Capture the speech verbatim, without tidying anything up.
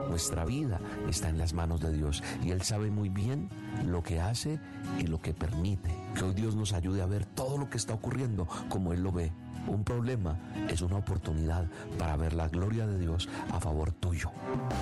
Nuestra vida está en las manos de Dios y Él sabe muy bien lo que hace y lo que permite. Que hoy Dios nos ayude a ver todo lo que está ocurriendo como Él lo ve. Un problema es una oportunidad para ver la gloria de Dios a favor tuyo.